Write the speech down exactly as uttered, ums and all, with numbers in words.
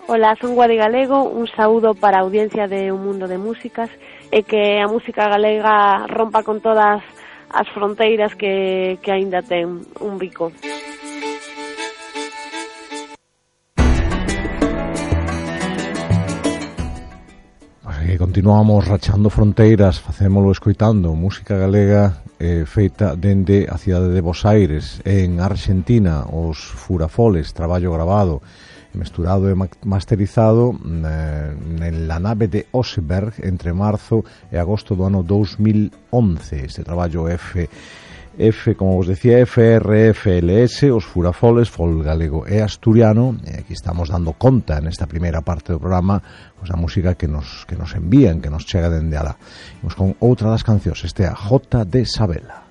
Ola, son Guadi Galego, un saúdo para a audiencia de Un Mundo de Músicas e que a música galega rompa con todas as fronteiras que, que aínda ten un bico. E continuamos rachando fronteiras, facémolo escoitando música galega eh, feita dende a cidade de Bos Aires, en Argentina, os Furafoles, traballo grabado, mesturado e masterizado eh, na nave de Oseberg entre marzo e agosto do ano dous mil once. Este traballo F F, como vos decía, F R F L S, os Furafoles, folk galego e asturiano. E aquí estamos dando conta nesta primeira parte do programa pois a música que nos, que nos envían, que nos chega dende alá. Imos con outra das cancións, este é a Jota de Sabela.